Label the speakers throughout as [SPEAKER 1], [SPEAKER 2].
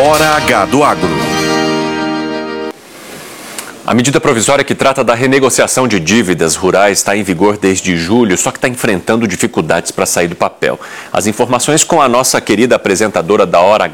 [SPEAKER 1] Hora H do Agro. A medida provisória que trata da renegociação de dívidas rurais está em vigor desde julho, só que está enfrentando dificuldades para sair do papel. As informações com a nossa querida apresentadora da Hora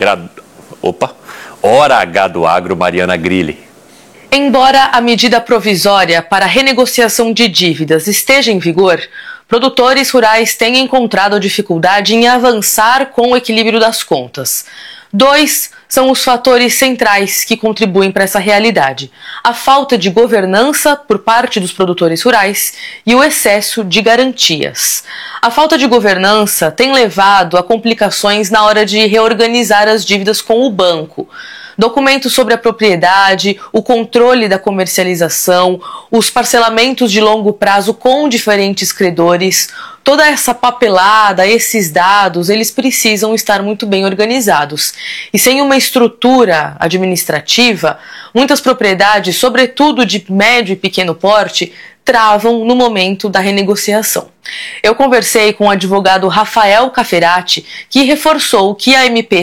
[SPEAKER 1] H do Agro, Mariana Grilli.
[SPEAKER 2] Embora a medida provisória para a renegociação de dívidas esteja em vigor, produtores rurais têm encontrado dificuldade em avançar com o equilíbrio das contas. Dois são os fatores centrais que contribuem para essa realidade: a falta de governança por parte dos produtores rurais e o excesso de garantias. A falta de governança tem levado a complicações na hora de reorganizar as dívidas com o banco. Documentos sobre a propriedade, o controle da comercialização, os parcelamentos de longo prazo com diferentes credores, toda essa papelada, esses dados, eles precisam estar muito bem organizados. E sem uma estrutura administrativa, muitas propriedades, sobretudo de médio e pequeno porte, travam no momento da renegociação. Eu conversei com o advogado Rafael Cafferati, que reforçou que a MP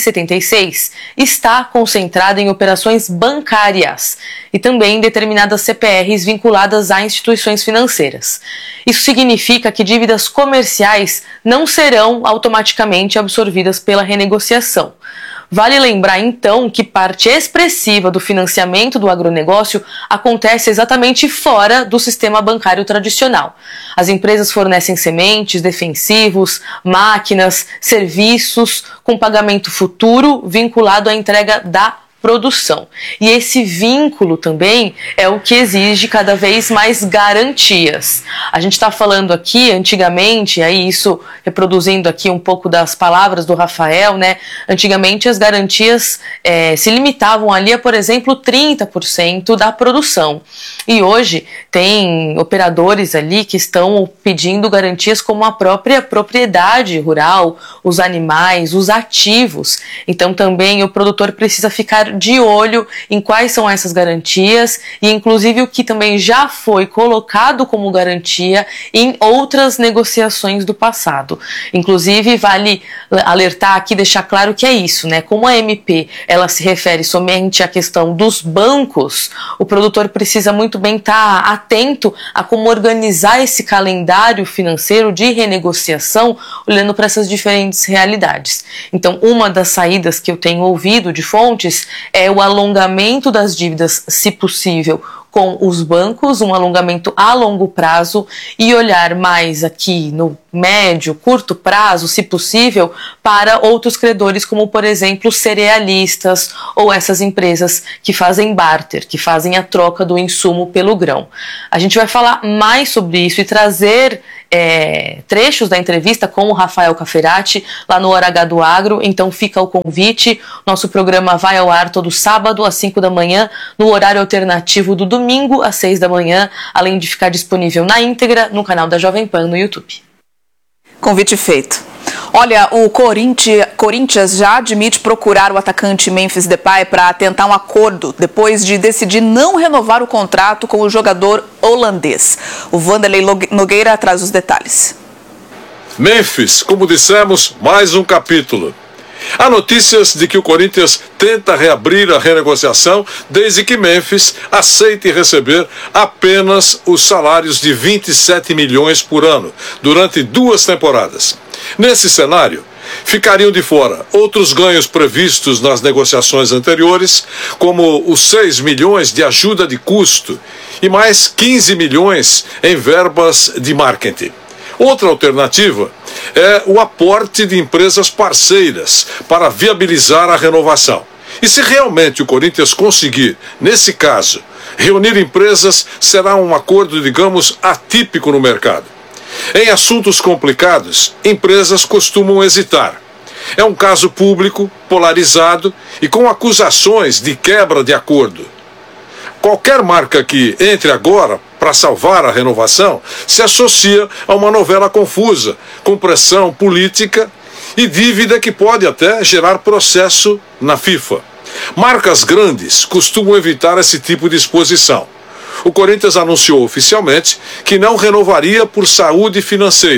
[SPEAKER 2] 1376 está concentrada em operações bancárias e também em determinadas CPRs vinculadas a instituições financeiras. Isso significa que dívidas comerciais não serão automaticamente absorvidas pela renegociação. Vale lembrar, então, que parte expressiva do financiamento do agronegócio acontece exatamente fora do sistema bancário tradicional. As empresas fornecem sementes, defensivos, máquinas, serviços com pagamento futuro vinculado à entrega da produção. E esse vínculo também é o que exige cada vez mais garantias. A gente está falando aqui, antigamente, aí isso reproduzindo aqui um pouco das palavras do Rafael, né? Antigamente as garantias se limitavam ali a, por exemplo, 30% da produção. E hoje tem operadores ali que estão pedindo garantias como a própria propriedade rural, os animais, os ativos. Então também o produtor precisa ficar de olho em quais são essas garantias e inclusive o que também já foi colocado como garantia em outras negociações do passado. Inclusive vale alertar aqui, deixar claro que é isso, né? Como a MP ela se refere somente à questão dos bancos, o produtor precisa muito bem estar atento a como organizar esse calendário financeiro de renegociação, olhando para essas diferentes realidades. Então, uma das saídas que eu tenho ouvido de fontes é o alongamento das dívidas, se possível, com os bancos, um alongamento a longo prazo e olhar mais aqui no médio, curto prazo, se possível, para outros credores, como por exemplo cerealistas ou essas empresas que fazem barter, que fazem a troca do insumo pelo grão. A gente vai falar mais sobre isso e trazer trechos da entrevista com o Rafael Cafferati lá no Hora H do Agro, então fica o convite. Nosso programa vai ao ar todo sábado às 5 da manhã, no horário alternativo do domingo às 6 da manhã, além de ficar disponível na íntegra no canal da Jovem Pan no YouTube.
[SPEAKER 3] Convite feito. Olha, o Corinthians já admite procurar o atacante Memphis Depay para tentar um acordo depois de decidir não renovar o contrato com o jogador holandês. O Vanderlei Nogueira traz os detalhes.
[SPEAKER 4] Memphis, como dissemos, mais um capítulo. Há notícias de que o Corinthians tenta reabrir a renegociação desde que Memphis aceite receber apenas os salários de 27 milhões por ano durante 2 temporadas. Nesse cenário, ficariam de fora outros ganhos previstos nas negociações anteriores, como os 6 milhões de ajuda de custo e mais 15 milhões em verbas de marketing. Outra alternativa é o aporte de empresas parceiras para viabilizar a renovação. E se realmente o Corinthians conseguir, nesse caso, reunir empresas, será um acordo, digamos, atípico no mercado. Em assuntos complicados, empresas costumam hesitar. É um caso público, polarizado e com acusações de quebra de acordo. Qualquer marca que entre agora para salvar a renovação se associa a uma novela confusa, com pressão política e dívida que pode até gerar processo na FIFA. Marcas grandes costumam evitar esse tipo de exposição. O Corinthians anunciou oficialmente que não renovaria por saúde financeira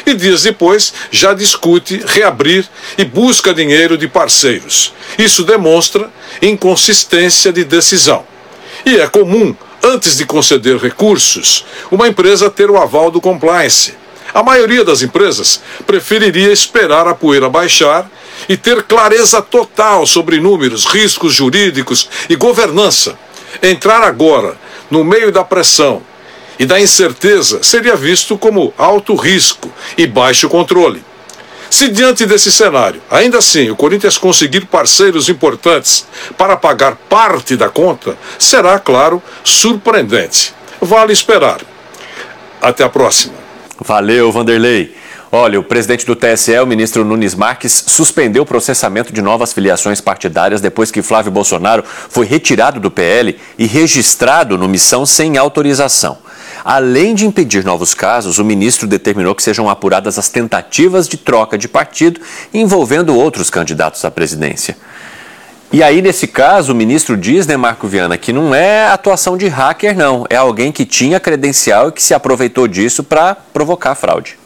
[SPEAKER 4] e dias depois já discute reabrir e busca dinheiro de parceiros. Isso demonstra inconsistência de decisão. E é comum, antes de conceder recursos, uma empresa ter o aval do compliance. A maioria das empresas preferiria esperar a poeira baixar e ter clareza total sobre números, riscos jurídicos e governança. Entrar agora, no meio da pressão e da incerteza, seria visto como alto risco e baixo controle. Se diante desse cenário, ainda assim, o Corinthians conseguir parceiros importantes para pagar parte da conta, será, claro, surpreendente. Vale esperar. Até a próxima.
[SPEAKER 1] Valeu, Vanderlei. Olha, o presidente do TSE, o ministro Nunes Marques, suspendeu o processamento de novas filiações partidárias depois que Flávio Bolsonaro foi retirado do PL e registrado no Missão sem autorização. Além de impedir novos casos, o ministro determinou que sejam apuradas as tentativas de troca de partido envolvendo outros candidatos à presidência. E aí, nesse caso, o ministro diz, né, Marco Viana, que não é atuação de hacker, não. É alguém que tinha credencial e que se aproveitou disso para provocar fraude.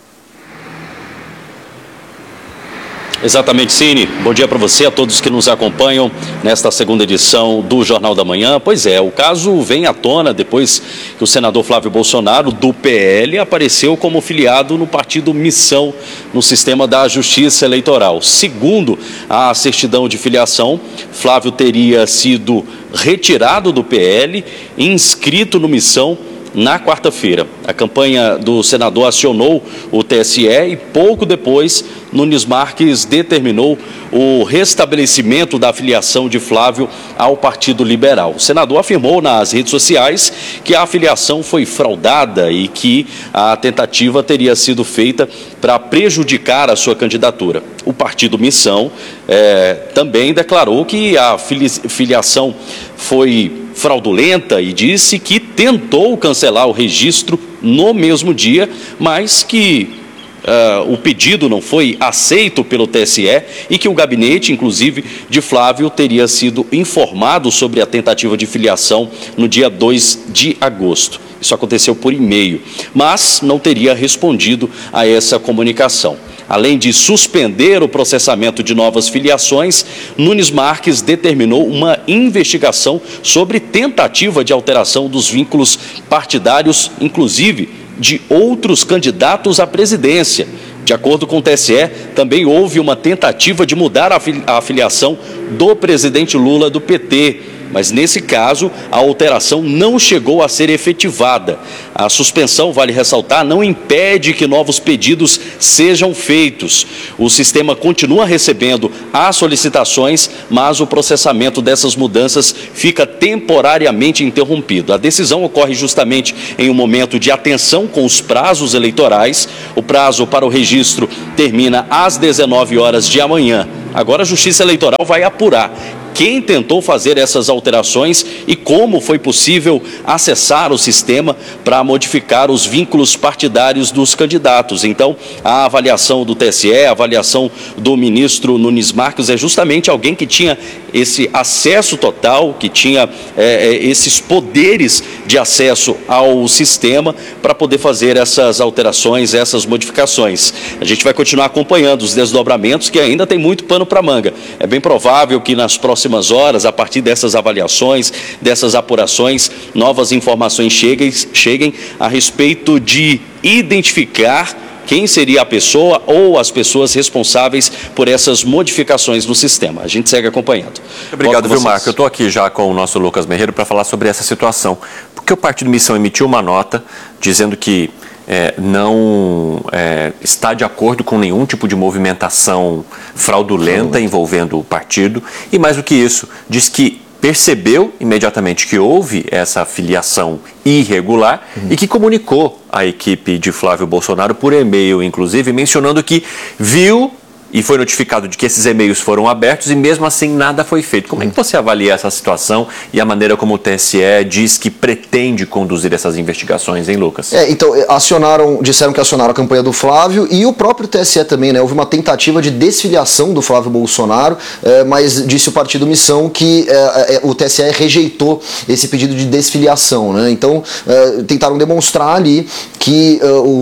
[SPEAKER 5] Exatamente, Cine. Bom dia para você, a todos que nos acompanham nesta segunda edição do Jornal da Manhã. Pois é, o caso vem à tona depois que o senador Flávio Bolsonaro, do PL, apareceu como filiado no partido Missão, no sistema da Justiça Eleitoral. Segundo a certidão de filiação, Flávio teria sido retirado do PL e inscrito no Missão na quarta-feira. A campanha do senador acionou o TSE e pouco depois Nunes Marques determinou o restabelecimento da filiação de Flávio ao Partido Liberal. O senador afirmou nas redes sociais que a filiação foi fraudada e que a tentativa teria sido feita para prejudicar a sua candidatura. O Partido Missão também declarou que a filiação foi fraudulenta e disse que tentou cancelar o registro no mesmo dia, mas que o pedido não foi aceito pelo TSE e que o gabinete, inclusive, de Flávio teria sido informado sobre a tentativa de filiação no dia 2 de agosto. Isso aconteceu por e-mail, mas não teria respondido a essa comunicação. Além de suspender o processamento de novas filiações, Nunes Marques determinou uma investigação sobre tentativa de alteração dos vínculos partidários, inclusive de outros candidatos à presidência. De acordo com o TSE, também houve uma tentativa de mudar a filiação do presidente Lula do PT. Mas, nesse caso, a alteração não chegou a ser efetivada. A suspensão, vale ressaltar, não impede que novos pedidos sejam feitos. O sistema continua recebendo as solicitações, mas o processamento dessas mudanças fica temporariamente interrompido. A decisão ocorre justamente em um momento de atenção com os prazos eleitorais. O prazo para o registro termina às 19 horas de amanhã. Agora a Justiça Eleitoral vai apurar quem tentou fazer essas alterações e como foi possível acessar o sistema para modificar os vínculos partidários dos candidatos. Então, a avaliação do TSE, a avaliação do ministro Nunes Marques é justamente alguém que tinha esse acesso total, que tinha esses poderes de acesso ao sistema para poder fazer essas alterações, essas modificações. A gente vai continuar acompanhando os desdobramentos, que ainda tem muito pano para manga. É bem provável que nas próximas horas, a partir dessas avaliações, dessas apurações, novas informações cheguem a respeito de identificar quem seria a pessoa ou as pessoas responsáveis por essas modificações no sistema. A gente segue acompanhando.
[SPEAKER 1] Obrigado, viu, Marco? Eu estou aqui já com o nosso Lucas Merreiro para falar sobre essa situação. Porque o Partido Missão emitiu uma nota dizendo que não está de acordo com nenhum tipo de movimentação fraudulenta envolvendo o partido. E mais do que isso, diz que percebeu imediatamente que houve essa filiação irregular e que comunicou à equipe de Flávio Bolsonaro por e-mail, inclusive, mencionando que viu e foi notificado de que esses e-mails foram abertos e mesmo assim nada foi feito. Como é que você avalia essa situação e a maneira como o TSE diz que pretende conduzir essas investigações, hein, Lucas?
[SPEAKER 6] Então, disseram que acionaram a campanha do Flávio e o próprio TSE também, né? Houve uma tentativa de desfiliação do Flávio Bolsonaro, mas disse o Partido Missão que o TSE rejeitou esse pedido de desfiliação, né? Então, tentaram demonstrar ali que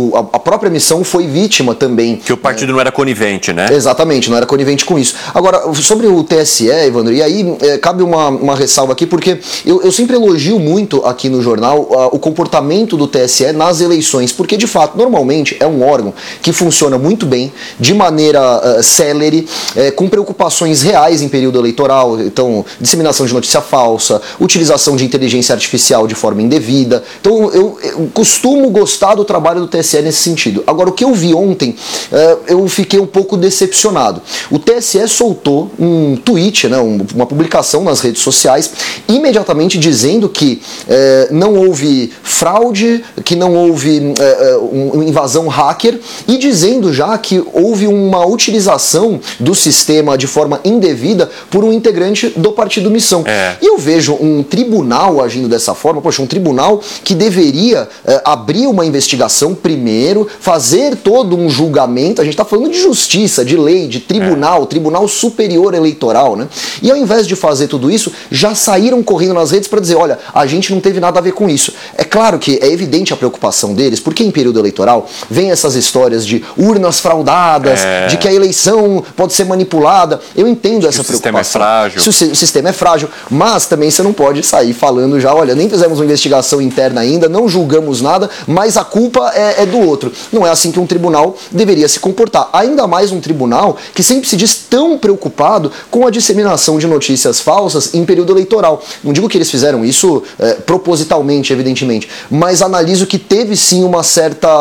[SPEAKER 6] a própria Missão foi vítima também.
[SPEAKER 1] Que o partido não era conivente, né?
[SPEAKER 6] Exatamente, não era conivente com isso. Agora, sobre o TSE, Evandro, e aí cabe uma ressalva aqui, porque eu sempre elogio muito aqui no jornal o comportamento do TSE nas eleições, porque de fato, normalmente é um órgão que funciona muito bem, de maneira célere, com preocupações reais em período eleitoral, então disseminação de notícia falsa, utilização de inteligência artificial de forma indevida. Então eu costumo gostar do trabalho do TSE nesse sentido. Agora, o que eu vi ontem, eu fiquei um pouco decepcionado. O TSE soltou um tweet, né, uma publicação nas redes sociais, imediatamente dizendo que não houve fraude, que não houve uma invasão hacker e dizendo já que houve uma utilização do sistema de forma indevida por um integrante do Partido Missão. E eu vejo um tribunal agindo dessa forma, um tribunal que deveria abrir uma investigação primeiro, fazer todo um julgamento. A gente está falando de justiça, de lei, de tribunal, Tribunal Superior Eleitoral, né? E ao invés de fazer tudo isso, já saíram correndo nas redes para dizer, olha, a gente não teve nada a ver com isso. É claro que é evidente a preocupação deles, porque em período eleitoral vem essas histórias de urnas fraudadas, de que a eleição pode ser manipulada. Eu entendo essa preocupação.
[SPEAKER 1] O
[SPEAKER 6] sistema é frágil, mas também você não pode sair falando já, olha, nem fizemos uma investigação interna ainda, não julgamos nada, mas a culpa é do outro. Não é assim que um tribunal deveria se comportar. Ainda mais um tribunal que sempre se diz tão preocupado com a disseminação de notícias falsas em período eleitoral. Não digo que eles fizeram isso propositalmente, evidentemente, mas analiso que teve sim uma certa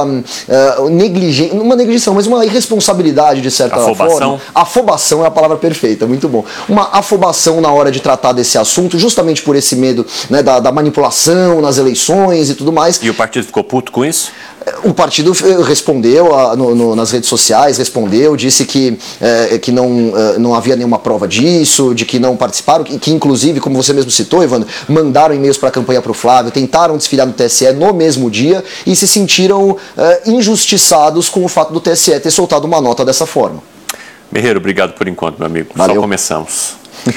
[SPEAKER 6] negligência, mas uma irresponsabilidade de certa forma. Afobação é a palavra perfeita, muito bom. Uma afobação na hora de tratar desse assunto, justamente por esse medo, né, da manipulação nas eleições e tudo mais.
[SPEAKER 1] E o partido ficou puto com isso?
[SPEAKER 6] O partido respondeu nas redes sociais, disse que não havia nenhuma prova disso, de que não participaram, que inclusive, como você mesmo citou, Evandro, mandaram e-mails para a campanha para o Flávio, tentaram desfilar no TSE no mesmo dia e se sentiram injustiçados com o fato do TSE ter soltado uma nota dessa forma.
[SPEAKER 1] Merreiro, obrigado por enquanto, meu amigo.
[SPEAKER 6] Valeu.
[SPEAKER 1] Só começamos.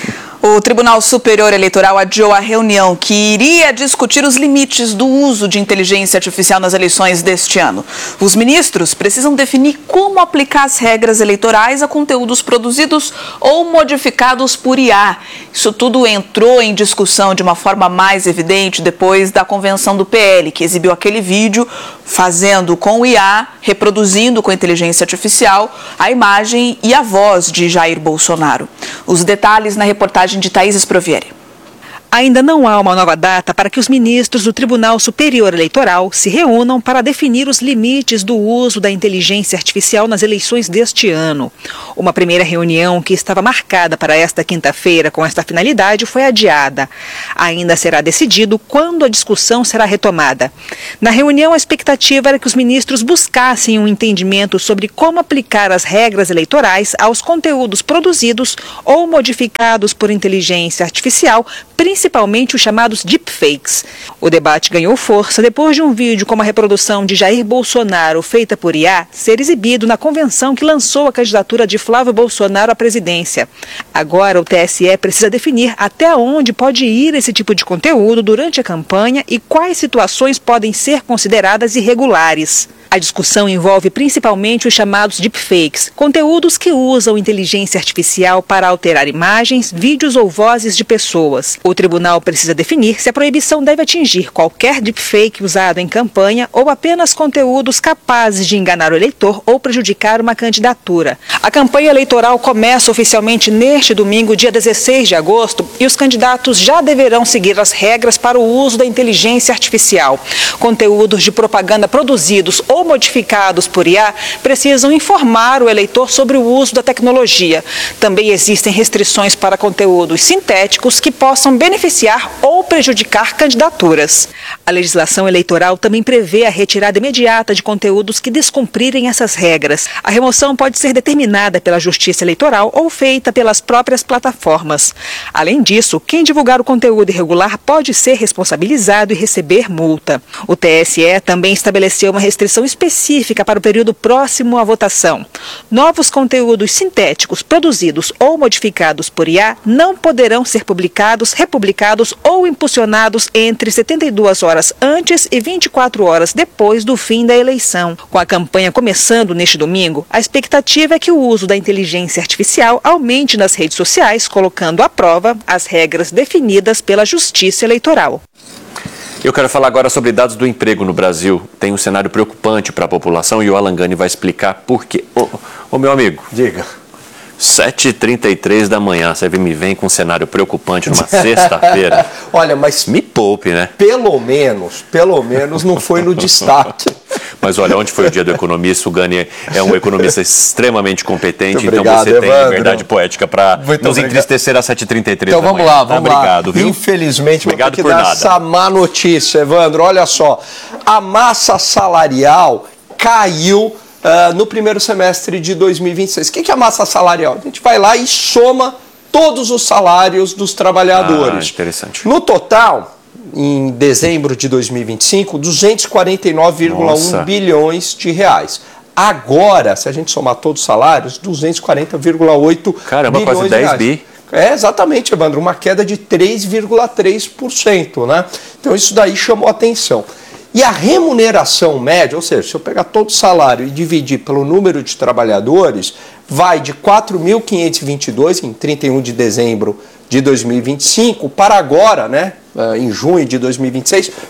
[SPEAKER 3] O Tribunal Superior Eleitoral adiou a reunião que iria discutir os limites do uso de inteligência artificial nas eleições deste ano. Os ministros precisam definir como aplicar as regras eleitorais a conteúdos produzidos ou modificados por IA. Isso tudo entrou em discussão de uma forma mais evidente depois da convenção do PL, que exibiu aquele vídeo fazendo com o IA, reproduzindo com inteligência artificial a imagem e a voz de Jair Bolsonaro. Os detalhes na reportagem de Thaís Esprovieri.
[SPEAKER 7] Ainda não há uma nova data para que os ministros do Tribunal Superior Eleitoral se reúnam para definir os limites do uso da inteligência artificial nas eleições deste ano. Uma primeira reunião que estava marcada para esta quinta-feira com esta finalidade foi adiada. Ainda será decidido quando a discussão será retomada. Na reunião, a expectativa era que os ministros buscassem um entendimento sobre como aplicar as regras eleitorais aos conteúdos produzidos ou modificados por inteligência artificial, principalmente os chamados deepfakes. O debate ganhou força depois de um vídeo com uma reprodução de Jair Bolsonaro feita por IA ser exibido na convenção que lançou a candidatura de Flávio Bolsonaro à presidência. Agora o TSE precisa definir até onde pode ir esse tipo de conteúdo durante a campanha e quais situações podem ser consideradas irregulares. A discussão envolve principalmente os chamados deepfakes, conteúdos que usam inteligência artificial para alterar imagens, vídeos ou vozes de pessoas. O tribunal precisa definir se a proibição deve atingir qualquer deepfake usado em campanha ou apenas conteúdos capazes de enganar o eleitor ou prejudicar uma candidatura. A campanha eleitoral começa oficialmente neste domingo, dia 16 de agosto, e os candidatos já deverão seguir as regras para o uso da inteligência artificial. Conteúdos de propaganda produzidos ou ou modificados por IA precisam informar o eleitor sobre o uso da tecnologia. Também existem restrições para conteúdos sintéticos que possam beneficiar ou prejudicar candidaturas. A legislação eleitoral também prevê a retirada imediata de conteúdos que descumprirem essas regras. A remoção pode ser determinada pela Justiça Eleitoral ou feita pelas próprias plataformas. Além disso, quem divulgar o conteúdo irregular pode ser responsabilizado e receber multa. O TSE também estabeleceu uma restrição específica para o período próximo à votação. Novos conteúdos sintéticos produzidos ou modificados por IA não poderão ser publicados, republicados ou impulsionados entre 72 horas antes e 24 horas depois do fim da eleição. Com a campanha começando neste domingo, a expectativa é que o uso da inteligência artificial aumente nas redes sociais, colocando à prova as regras definidas pela Justiça Eleitoral.
[SPEAKER 1] Eu quero falar agora sobre dados do emprego no Brasil. Tem um cenário preocupante para a população e o Alan Gani vai explicar por quê. Ô meu amigo,
[SPEAKER 8] diga.
[SPEAKER 1] 7h33 da manhã, você me vem com um cenário preocupante numa sexta-feira.
[SPEAKER 8] Olha, mas
[SPEAKER 1] me poupe, né?
[SPEAKER 8] Pelo menos não foi no destaque.
[SPEAKER 1] Mas olha, ontem foi o dia do economista, o Gani é um economista extremamente competente,
[SPEAKER 8] muito obrigado,
[SPEAKER 1] então você
[SPEAKER 8] Evandro.
[SPEAKER 1] tem liberdade poética para nos entristecer às 7h33
[SPEAKER 8] então,
[SPEAKER 1] da manhã.
[SPEAKER 8] Vamos
[SPEAKER 1] Obrigado,
[SPEAKER 8] lá.
[SPEAKER 1] Viu?
[SPEAKER 8] Infelizmente,
[SPEAKER 1] obrigado
[SPEAKER 8] vou ter que
[SPEAKER 1] por
[SPEAKER 8] dar
[SPEAKER 1] nada.
[SPEAKER 8] essa má notícia, Evandro. Olha só, a massa salarial caiu no primeiro semestre de 2026. O que é a massa salarial? A gente vai lá e soma todos os salários dos trabalhadores.
[SPEAKER 1] Interessante.
[SPEAKER 8] No total, em dezembro de 2025, 249,1 bilhões de reais. Agora, se a gente somar todos os salários, 240,8
[SPEAKER 1] Caramba,
[SPEAKER 8] bilhões
[SPEAKER 1] quase
[SPEAKER 8] de
[SPEAKER 1] 10
[SPEAKER 8] reais.
[SPEAKER 1] bi.
[SPEAKER 8] É, exatamente, Evandro, uma queda de 3,3%, né? Então isso daí chamou atenção. E a remuneração média, ou seja, se eu pegar todo o salário e dividir pelo número de trabalhadores, vai de 4.522 em 31 de dezembro de 2025 para agora, né, em junho de 2026, R$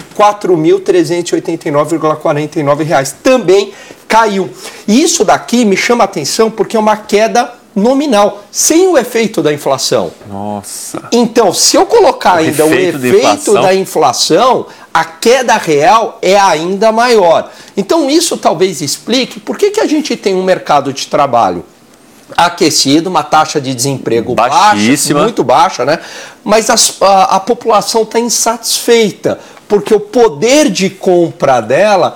[SPEAKER 8] 4.389,49. Também caiu. E isso daqui me chama a atenção porque é uma queda nominal, sem o efeito da inflação.
[SPEAKER 1] Nossa.
[SPEAKER 8] Então, se eu colocar ainda o efeito da inflação, a queda real é ainda maior. Então, isso talvez explique por que a gente tem um mercado de trabalho aquecido, uma taxa de desemprego
[SPEAKER 1] baixíssima,
[SPEAKER 8] baixa, muito baixa, né? Mas a população está insatisfeita, porque o poder de compra dela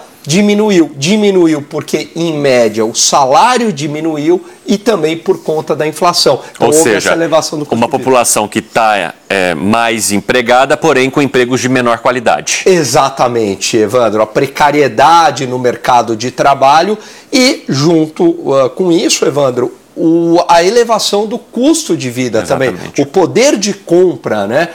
[SPEAKER 8] diminuiu porque, em média, o salário diminuiu e também por conta da inflação. Então,
[SPEAKER 1] ou seja,
[SPEAKER 8] essa elevação do custo
[SPEAKER 1] uma
[SPEAKER 8] de vida.
[SPEAKER 1] população que está mais empregada, porém com empregos de menor qualidade.
[SPEAKER 8] Exatamente, Evandro. A precariedade no mercado de trabalho e, junto com isso, Evandro, a elevação do custo de vida. Exatamente. Também. O poder de compra, né,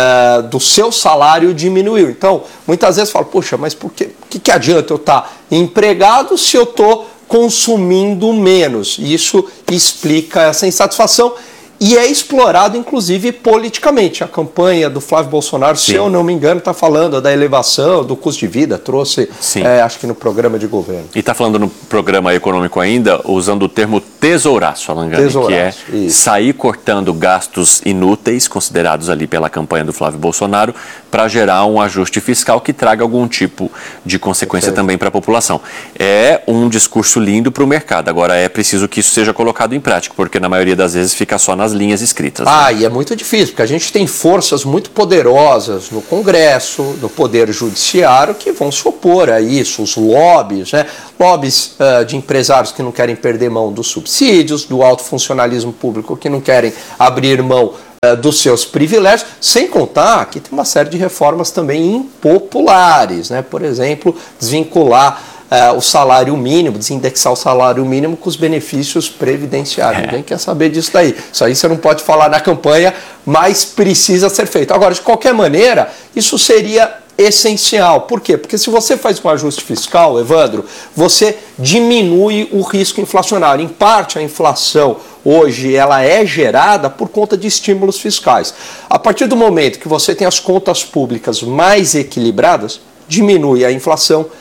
[SPEAKER 8] do seu salário diminuiu. Então, muitas vezes falo, poxa, mas por que adianta eu estar empregado se eu estou consumindo menos? Isso explica essa insatisfação e é explorado, inclusive, politicamente. A campanha do Flávio Bolsonaro, se eu não me engano, está falando da elevação do custo de vida, trouxe, acho que no programa de governo.
[SPEAKER 1] E está falando no programa econômico ainda, usando o termo tesouraço, Alan Gani, que é sair cortando gastos inúteis, considerados ali pela campanha do Flávio Bolsonaro, para gerar um ajuste fiscal que traga algum tipo de consequência também para a população. É um discurso lindo para o mercado, agora é preciso que isso seja colocado em prática, porque na maioria das vezes fica só nas linhas escritas.
[SPEAKER 8] E é muito difícil, porque a gente tem forças muito poderosas no Congresso, no Poder Judiciário, que vão se opor a isso, os lobbies, né? Lobbies de empresários que não querem perder mão dos subsídios, do alto funcionalismo público que não querem abrir mão dos seus privilégios, sem contar que tem uma série de reformas também impopulares, né? Por exemplo, desvincular o salário mínimo, desindexar o salário mínimo com os benefícios previdenciários. Ninguém quer saber disso daí. Isso aí você não pode falar na campanha, mas precisa ser feito. Agora, de qualquer maneira, isso seria essencial. Por quê? Porque se você faz um ajuste fiscal, Evandro, você diminui o risco inflacionário. Em parte, a inflação hoje ela é gerada por conta de estímulos fiscais. A partir do momento que você tem as contas públicas mais equilibradas, diminui a inflação,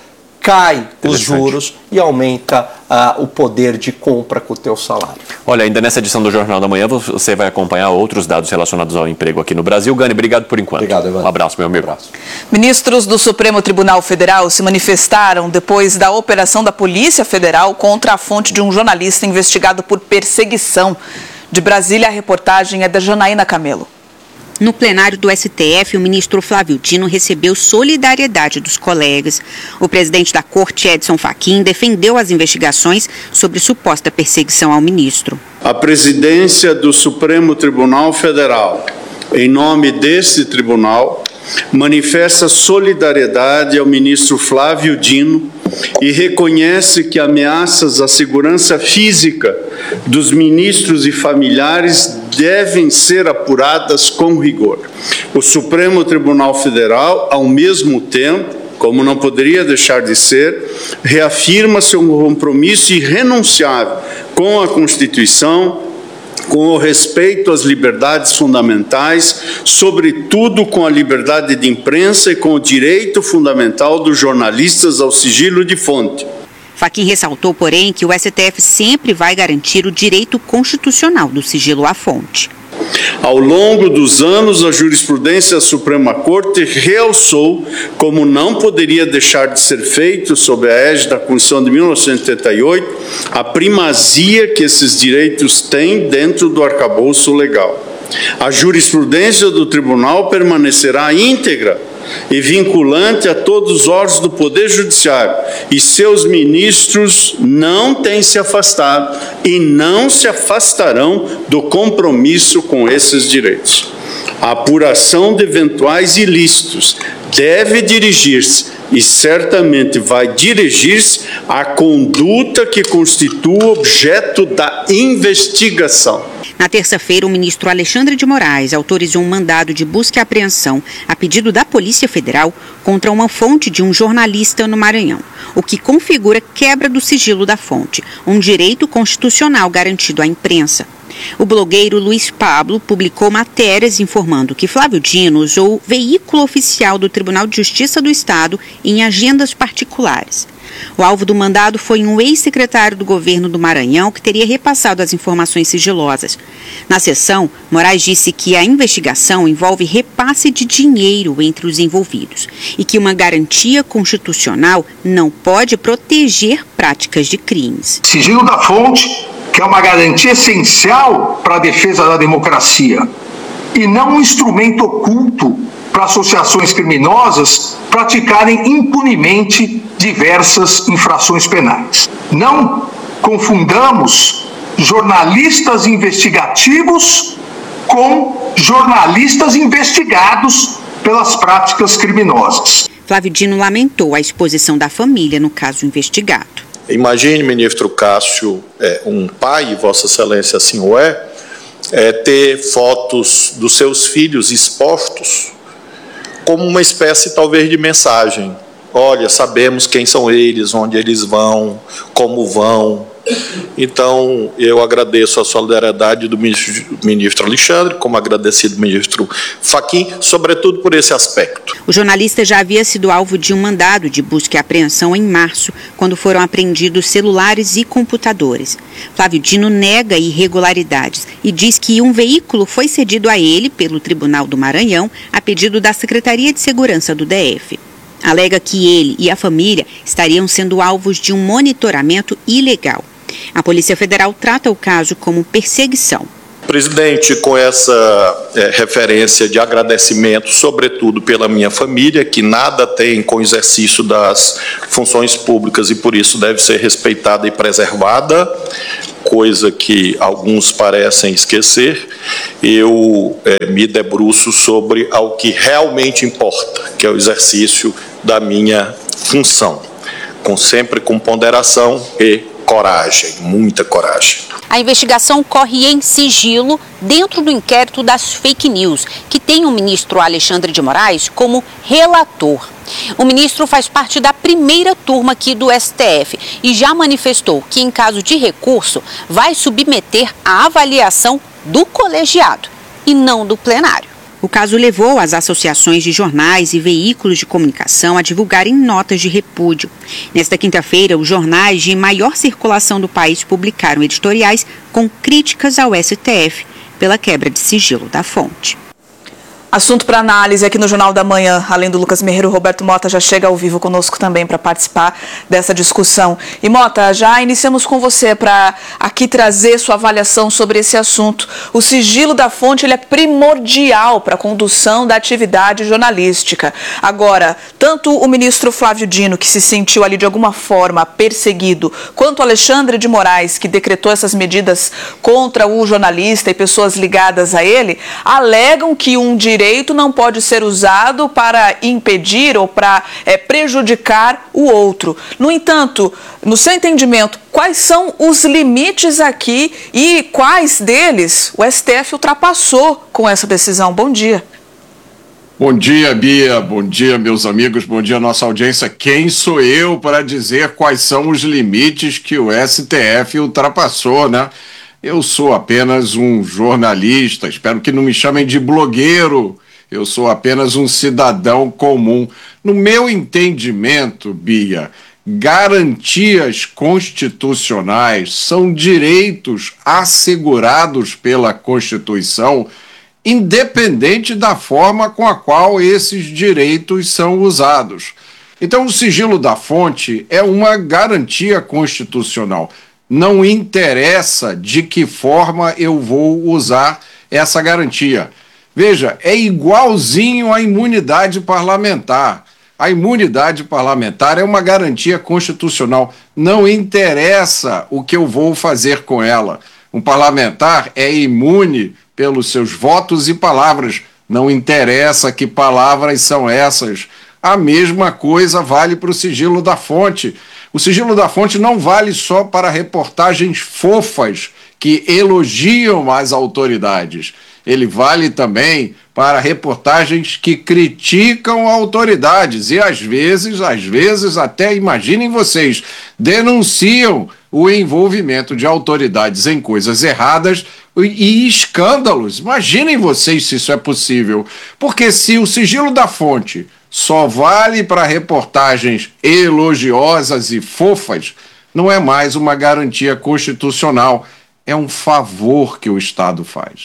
[SPEAKER 8] cai os juros e aumenta o poder de compra com o teu salário.
[SPEAKER 1] Olha, ainda nessa edição do Jornal da Manhã, você vai acompanhar outros dados relacionados ao emprego aqui no Brasil. Gani, obrigado por enquanto.
[SPEAKER 6] Obrigado, Evandro.
[SPEAKER 1] Um abraço, meu amigo.
[SPEAKER 3] Ministros do Supremo Tribunal Federal se manifestaram depois da operação da Polícia Federal contra a fonte de um jornalista investigado por perseguição. De Brasília, a reportagem é da Janaína Camelo.
[SPEAKER 9] No plenário do STF, o ministro Flávio Dino recebeu solidariedade dos colegas. O presidente da Corte, Edson Fachin, defendeu as investigações sobre suposta perseguição ao ministro.
[SPEAKER 10] A presidência do Supremo Tribunal Federal, em nome desse tribunal, manifesta solidariedade ao ministro Flávio Dino e reconhece que ameaças à segurança física dos ministros e familiares devem ser apuradas com rigor. O Supremo Tribunal Federal, ao mesmo tempo, como não poderia deixar de ser, reafirma seu compromisso irrenunciável com a Constituição, com o respeito às liberdades fundamentais, sobretudo com a liberdade de imprensa e com o direito fundamental dos jornalistas ao sigilo de fonte.
[SPEAKER 9] Fachin ressaltou, porém, que o STF sempre vai garantir o direito constitucional do sigilo à fonte.
[SPEAKER 10] Ao longo dos anos, a jurisprudência da Suprema Corte realçou, como não poderia deixar de ser feito sob a égide da Constituição de 1988, a primazia que esses direitos têm dentro do arcabouço legal. A jurisprudência do tribunal permanecerá íntegra e vinculante a todos os órgãos do Poder Judiciário, e seus ministros não têm se afastado e não se afastarão do compromisso com esses direitos. A apuração de eventuais ilícitos deve dirigir-se, e certamente vai dirigir-se, à conduta que constitua objeto da investigação.
[SPEAKER 9] Na terça-feira, o ministro Alexandre de Moraes autorizou um mandado de busca e apreensão a pedido da Polícia Federal contra uma fonte de um jornalista no Maranhão, o que configura quebra do sigilo da fonte, um direito constitucional garantido à imprensa. O blogueiro Luiz Pablo publicou matérias informando que Flávio Dino usou o veículo oficial do Tribunal de Justiça do Estado em agendas particulares. O alvo do mandado foi um ex-secretário do governo do Maranhão que teria repassado as informações sigilosas. Na sessão, Moraes disse que a investigação envolve repasse de dinheiro entre os envolvidos e que uma garantia constitucional não pode proteger práticas de crimes.
[SPEAKER 11] Sigilo da fonte, que é uma garantia essencial para a defesa da democracia e não um instrumento oculto para associações criminosas praticarem impunemente diversas infrações penais. Não confundamos jornalistas investigativos com jornalistas investigados pelas práticas criminosas.
[SPEAKER 9] Flávio Dino lamentou a exposição da família no caso investigado.
[SPEAKER 12] Imagine, ministro Cássio, um pai, Vossa Excelência assim o ter fotos dos seus filhos expostos como uma espécie, talvez, de mensagem. Olha, sabemos quem são eles, onde eles vão, como vão. Então, eu agradeço a solidariedade do ministro Alexandre, como agradecido do ministro Fachin, sobretudo por esse aspecto.
[SPEAKER 9] O jornalista já havia sido alvo de um mandado de busca e apreensão em março, quando foram apreendidos celulares e computadores. Flávio Dino nega irregularidades e diz que um veículo foi cedido a ele pelo Tribunal do Maranhão a pedido da Secretaria de Segurança do DF. Alega que ele e a família estariam sendo alvos de um monitoramento ilegal. A Polícia Federal trata o caso como perseguição.
[SPEAKER 12] Presidente, com essa referência de agradecimento, sobretudo pela minha família, que nada tem com o exercício das funções públicas e por isso deve ser respeitada e preservada, coisa que alguns parecem esquecer, eu me debruço sobre o que realmente importa, que é o exercício da minha função, sempre com ponderação e coragem, muita coragem.
[SPEAKER 9] A investigação corre em sigilo dentro do inquérito das fake news, que tem o ministro Alexandre de Moraes como relator. O ministro faz parte da primeira turma aqui do STF e já manifestou que, em caso de recurso, vai submeter à avaliação do colegiado e não do plenário. O caso levou as associações de jornais e veículos de comunicação a divulgarem notas de repúdio. Nesta quinta-feira, os jornais de maior circulação do país publicaram editoriais com críticas ao STF pela quebra de sigilo da fonte.
[SPEAKER 3] Assunto para análise aqui no Jornal da Manhã. Além do Lucas Merreiro, o Roberto Mota já chega ao vivo conosco também para participar dessa discussão. E Mota, já iniciamos com você para aqui trazer sua avaliação sobre esse assunto. O sigilo da fonte ele é primordial para a condução da atividade jornalística. Agora, tanto o ministro Flávio Dino, que se sentiu ali de alguma forma perseguido, quanto Alexandre de Moraes, que decretou essas medidas contra o jornalista e pessoas ligadas a ele, alegam que um direito não pode ser usado para impedir ou para prejudicar o outro. No entanto, no seu entendimento, quais são os limites aqui e quais deles o STF ultrapassou com essa decisão? Bom dia.
[SPEAKER 13] Bom dia, Bia. Bom dia, meus amigos. Bom dia, nossa audiência. Quem sou eu para dizer quais são os limites que o STF ultrapassou, né? Eu sou apenas um jornalista, espero que não me chamem de blogueiro, eu sou apenas um cidadão comum. No meu entendimento, Bia, garantias constitucionais são direitos assegurados pela Constituição, independente da forma com a qual esses direitos são usados. Então, o sigilo da fonte é uma garantia constitucional. Não interessa de que forma eu vou usar essa garantia. Veja, é igualzinho à imunidade parlamentar. A imunidade parlamentar é uma garantia constitucional. Não interessa o que eu vou fazer com ela. Um parlamentar é imune pelos seus votos e palavras. Não interessa que palavras são essas. A mesma coisa vale para o sigilo da fonte. O sigilo da fonte não vale só para reportagens fofas que elogiam as autoridades. Ele vale também para reportagens que criticam autoridades e, às vezes, até, imaginem vocês, denunciam o envolvimento de autoridades em coisas erradas e escândalos. Imaginem vocês se isso é possível. Porque se o sigilo da fonte só vale para reportagens elogiosas e fofas, não é mais uma garantia constitucional, é um favor que o Estado faz.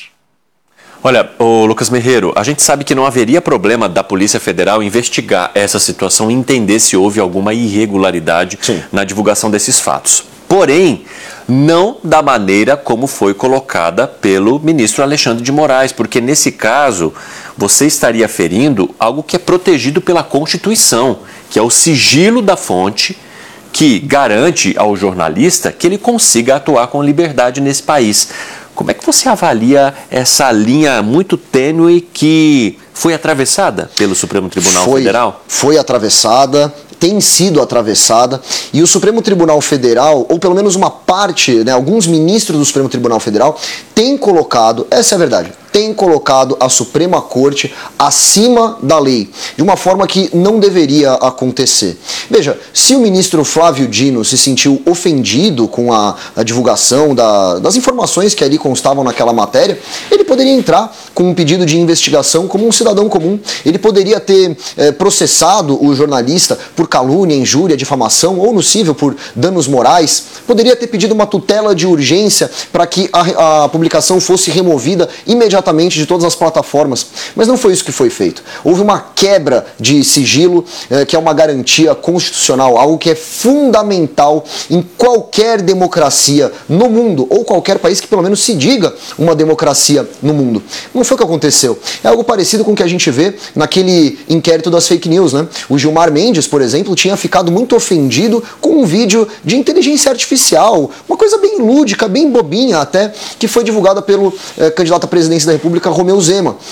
[SPEAKER 1] Olha, Lucas Merreiro, a gente sabe que não haveria problema da Polícia Federal investigar essa situação e entender se houve alguma irregularidade na divulgação desses fatos. Porém, não da maneira como foi colocada pelo ministro Alexandre de Moraes, porque nesse caso você estaria ferindo algo que é protegido pela Constituição, que é o sigilo da fonte, que garante ao jornalista que ele consiga atuar com liberdade nesse país. Como é que você avalia essa linha muito tênue que foi atravessada pelo Supremo Tribunal Federal?
[SPEAKER 6] Foi atravessada, tem sido atravessada, e o Supremo Tribunal Federal, ou pelo menos uma parte, alguns ministros do Supremo Tribunal Federal, têm colocado, essa é a verdade, tem colocado a Suprema Corte acima da lei, de uma forma que não deveria acontecer. Veja, se o ministro Flávio Dino se sentiu ofendido com a divulgação das informações que ali constavam naquela matéria, ele poderia entrar com um pedido de investigação como um cidadão comum. Ele poderia ter processado o jornalista por calúnia, injúria, difamação ou nocível por danos morais. Poderia ter pedido uma tutela de urgência para que a publicação fosse removida imediatamente de todas as plataformas, mas não foi isso que foi feito. Houve uma quebra de sigilo, que é uma garantia constitucional, algo que é fundamental em qualquer democracia no mundo, ou qualquer país que pelo menos se diga uma democracia no mundo. Não foi o que aconteceu. É algo parecido com o que a gente vê naquele inquérito das fake news, né? O Gilmar Mendes, por exemplo, tinha ficado muito ofendido com um vídeo de inteligência artificial, uma coisa bem lúdica, bem bobinha até, que foi divulgada pelo candidato à presidência da República, Romeu Zema.